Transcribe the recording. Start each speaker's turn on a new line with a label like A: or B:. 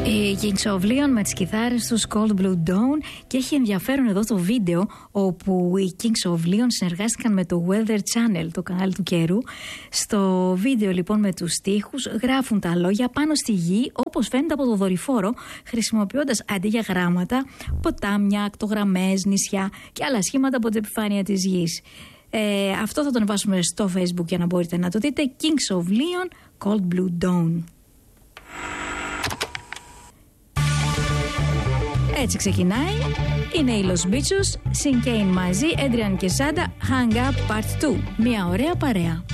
A: Οι Kings of Leon με τις κιθάρες τους Cold Blue Dawn, και έχει ενδιαφέρον εδώ το βίντεο όπου οι Kings of Leon συνεργάστηκαν με το Weather Channel, το κανάλι του καιρού. Στο βίντεο λοιπόν με τους στίχους γράφουν τα λόγια πάνω στη γη όπως φαίνεται από το δορυφόρο, χρησιμοποιώντας αντί για γράμματα ποτάμια, ακτογραμμές, νησιά και άλλα σχήματα από την επιφάνεια της γης. Αυτό θα τον βάσουμε στο Facebook για να μπορείτε να το δείτε. Kings of Leon, Cold Blue Dawn. Έτσι ξεκινάει. Είναι οι Los Bichos, Sin Kane μαζί, Adrian και Sanda, Hang Up Part 2. Μια ωραία παρέα.